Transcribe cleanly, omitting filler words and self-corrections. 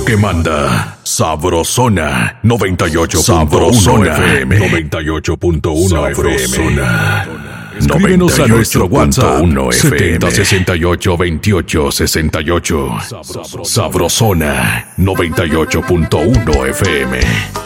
que manda. Sabrosona 98.1 Sabrosona FM 98.1 FM. Escríbenos a nuestro WhatsApp 70682868. Sabrosona 98.1 FM.